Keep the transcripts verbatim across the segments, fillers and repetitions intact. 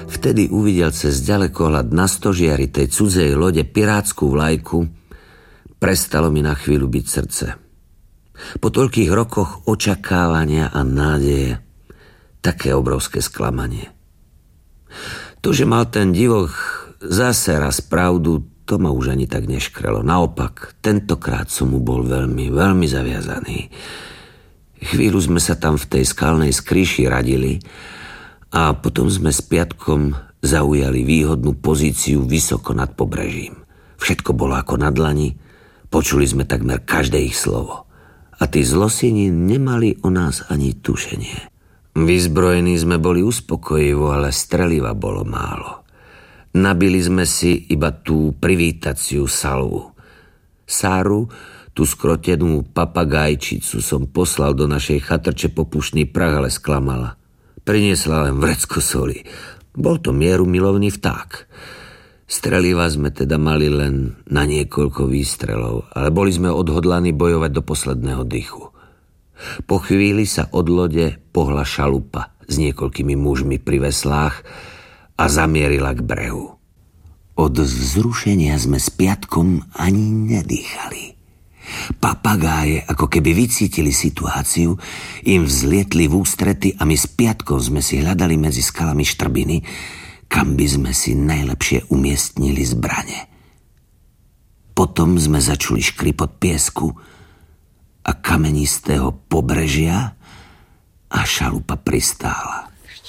Vtedy uvidel cez ďalekohľad na stožiari tej cudzej lode pirátsku vlajku. Prestalo mi na chvíľu byť srdce. Po toľkých rokoch očakávania a nádeje také obrovské sklamanie. To, že mal ten divok zase raz pravdu, to ma už ani tak neškrelo. Naopak, tentokrát som mu bol veľmi, veľmi zaviazaný. Chvíľu sme sa tam v tej skalnej skríši radili a potom sme s Piatkom zaujali výhodnú pozíciu vysoko nad pobrežím. Všetko bolo ako na dlani, počuli sme takmer každé ich slovo. A tí zlosini nemali o nás ani tušenie. Vyzbrojení sme boli uspokojivo, ale streliva bolo málo. Nabili sme si iba tú privítaciu salvu. Sáru, tú skrotenú papagajčicu, som poslal do našej chatrče popušný prach, ale sklamala. Priniesla len vrecko soli. Bol to mierumilovný vták. Streliva sme teda mali len na niekoľko výstrelov, ale boli sme odhodlaní bojovať do posledného dychu. Po chvíli sa od lode pohla šalupa s niekoľkými mužmi pri veslách a zamierila k brehu. Od vzrušenia sme s Piatkom ani nedýchali. Papagáje, ako keby vycítili situáciu, im vzlietli v ústrety a my s Piatkom sme si hľadali medzi skalami štrbiny, kam by sme si najlepšie umiestnili zbrane. Potom sme začuli škripot piesku a kamenistého pobrežia a šalupa pristála.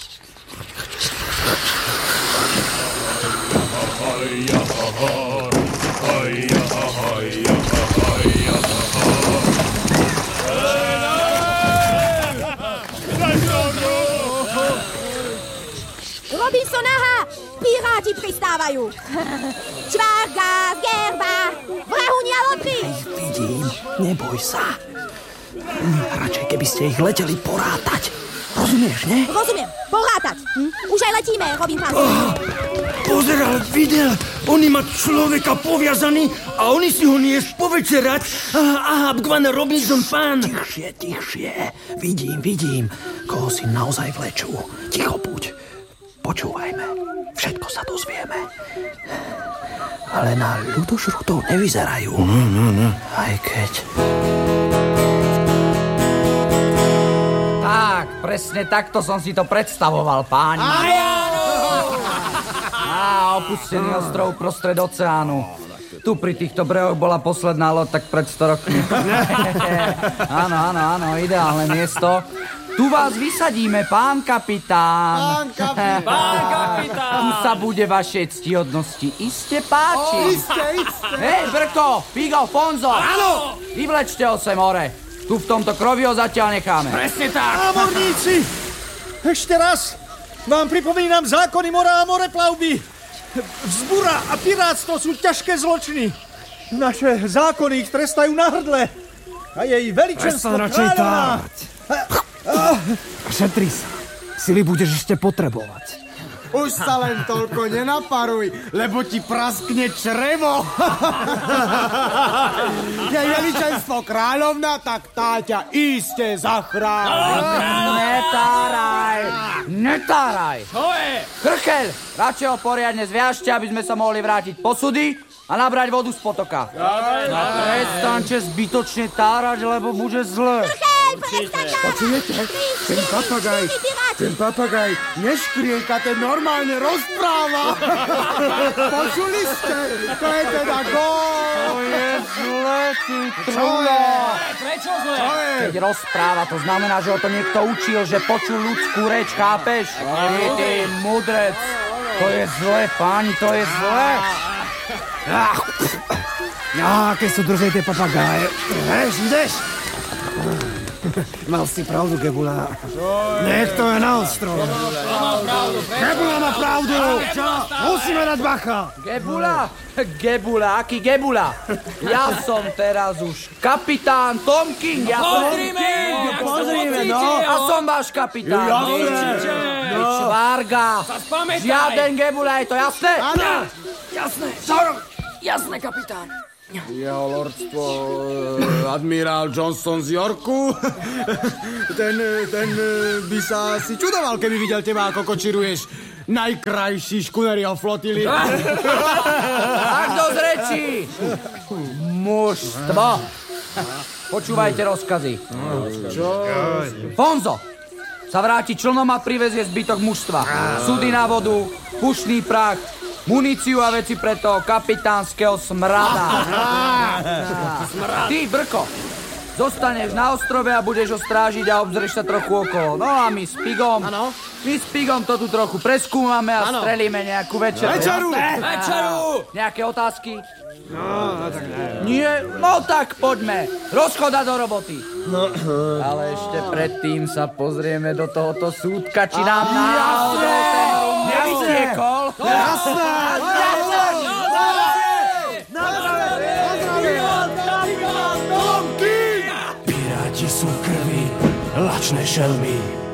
Robinson, aha! Piráti pristávajú! Čvárka, gerba, vrahunia lodry! Vidím, neboj sa. Radšej, keby ste ich leteli porátať. Rozumieš, ne? Rozumiem, porátať. Hm? Už aj letíme, Robin Frank. Oh, pozeral, videl. Oni ma človeka poviazaný a oni si ho nieš povečerať. Aha, Bgvan Robinson pán. Tichšie, tichšie. Vidím, vidím. Koho si naozaj vlečú. Ticho buď. Počúvajme. Všetko sa dozvieme. Ale na ľudožrutov nevyzerajú. No, no, no. Aj keď... Tak, presne takto som si to predstavoval, páni. Aj, áno! Á, opustený ostrov prostred oceánu. Tu pri týchto brehoch bola posledná loď, tak pred sto rokmi. Áno, áno, áno, ideálne miesto. Tu vás vysadíme, pán kapitán. Pán kapitán. Pán kapitán. Tu sa bude vašej ctihodnosti iste páčiť. O, iste, iste. Hej, Brko, Figo, Fonzo. Áno. Vyvlečte ho sem hore. Tu v tomto krovi ho zatiaľ necháme. Presne tak. Námorníci, ešte raz vám pripomínam zákony mora a moreplavby. Vzbura a pirátstvo sú ťažké zločiny. Naše zákony ich trestajú na hrdle. A jej veličenstvo kráľovná... Šetri sa. Sily budeš ešte potrebovať. Už sa len toľko nenaparuj, lebo ti praskne črevo. Jej veličenstvo kráľovna, tak tá ťa iste zachráni. Netáraj! Netáraj! Čo je? Krcheľ, radšej ho poriadne zviažte, aby sme sa mohli vrátiť posudy a nabrať vodu z potoka. No prestaňte zbytočne tárať, lebo bude zle. Počujete? Ten papagaj, ten papagaj neškrieka, ten normálne rozpráva. Počuli ste? To je teda gól. To je zle, ty trulo. Prečo zle? Keď rozpráva, to znamená, že ho to niekto učil, že počul ľudskú reč, chápeš? Ty, ty mudrec. To je zle, páni, to je zle. Ach, aké sú držej tie papagáje. Ideš, ideš. Mal si pravdu, Gebula. Nech to je na ostrove. Gebula má pravdu. Musíme dať bacha. Gebula? Gebula, aký Gebula? Ja som teraz už kapitán Tom King. Ja som Pozrime, pozrime, no. A som váš kapitán. Určite. Čvárga. Žiaden Gebula, je to jasné? Áno. Jasné. Jasné, kapitán. Jeho lordstvo, admirál Johnson z Yorku. Ten, ten by sa asi čudoval, keby videl teba, ako kočiruješ. najkrajší škunerio flotily. Tak dosť rečí! Mužstvo! Počúvajte rozkazy. Fonzo sa vráti člnom a privezie zbytok mužstva. Sudy na vodu, pušný prach, muníciu a veci pre toho kapitánskeho smrada. Ty, Brko, zostaneš na ostrove a budeš ho strážiť a obzrieš sa trochu okolo. No a my s Pigom, ano? my s Pigom to tu trochu preskúmame a ano. strelíme nejakú večeru. Večeru! Večeru! Nejaké otázky? No, tak ne. Nie? No tak poďme. Rozchoda do roboty. No. Ale ešte predtým sa pozrieme do tohoto súdka, či nám náhodou ten rum nevytiekol. Jasné! Piráti sú krvi, lačné šelmy.